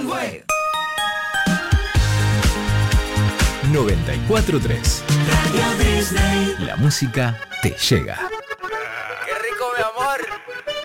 Way. 94.3. Radio Disney. La música te llega. ¡Qué rico, mi amor!